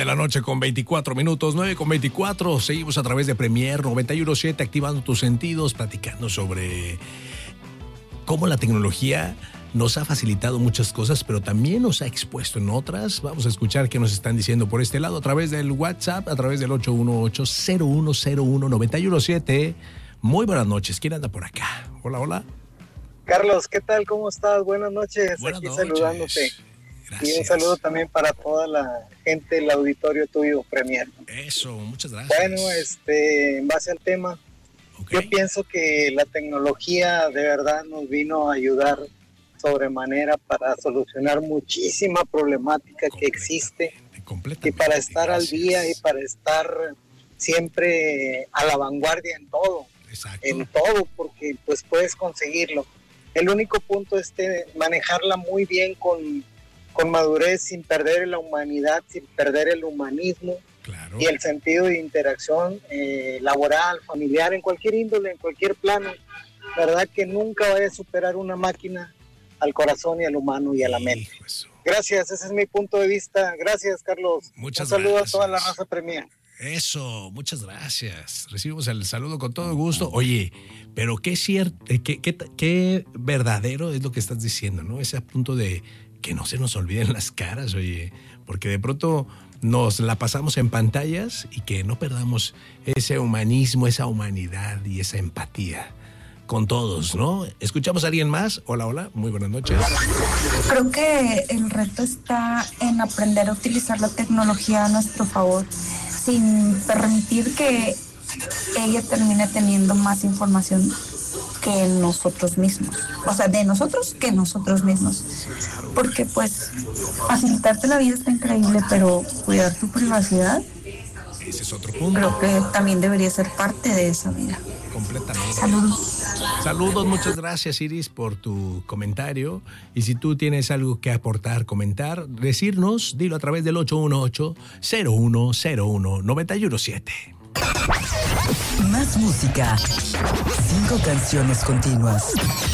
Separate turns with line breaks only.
la noche con 24 minutos, 9 con 24. Seguimos a través de Premier 91.7, activando tus sentidos, platicando sobre cómo la tecnología nos ha facilitado muchas cosas, pero también nos ha expuesto en otras. Vamos a escuchar qué nos están diciendo por este lado a través del WhatsApp, a través del 818-0101-917. Muy buenas noches. ¿Quién anda por acá? Hola, hola.
Carlos, ¿qué tal? ¿Cómo estás? Buenas noches.
Buenas
Aquí
noches.
Saludándote.
Gracias.
Y un saludo también para toda la gente del auditorio tuyo, Premier.
Eso, muchas gracias.
Bueno, en base al tema, yo pienso que la tecnología de verdad nos vino a ayudar sobremanera para solucionar muchísima problemática que existe y para estar al día y para estar siempre a la vanguardia en todo.
Exacto.
En todo, porque pues puedes conseguirlo. El único punto es manejarla muy bien con madurez, sin perder la humanidad, sin perder el humanismo.
Claro.
Y el sentido de interacción laboral, familiar, en cualquier índole, en cualquier plano. La verdad que nunca vaya a superar una máquina al corazón y al humano y a la mente. Gracias, ese es mi punto de vista. Gracias, Carlos.
Muchas
Un saludo
gracias
a toda la raza Premier.
Eso, muchas gracias. Recibimos el saludo con todo gusto. Oye, pero qué cierto, qué verdadero es lo que estás diciendo, ¿no? Ese punto de que no se nos olviden las caras, oye, porque de pronto nos la pasamos en pantallas y que no perdamos ese humanismo, esa humanidad y esa empatía con todos, ¿no? ¿Escuchamos a alguien más? Hola, hola, muy buenas noches.
Creo que el reto está en aprender a utilizar la tecnología a nuestro favor, sin permitir que ella termine teniendo más información que nosotros mismos. O sea, de nosotros que nosotros mismos. Porque pues facilitarte la vida está increíble, pero cuidar tu privacidad,
ese es otro punto.
creo que también debería ser parte de esa vida.
Completamente.
Saludos.
Saludos, muchas gracias Iris por tu comentario. Y si tú tienes algo que aportar, comentar, decirnos, dilo a través del 818-0101-917.
Más música. 5 canciones continuas.